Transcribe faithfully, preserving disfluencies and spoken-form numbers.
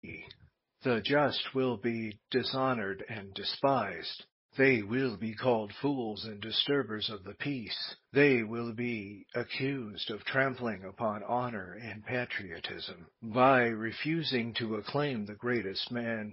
The just will be dishonored and despised. They will be called fools and disturbers of the peace. They will be accused of trampling upon honor and patriotism. By refusing to acclaim the greatest man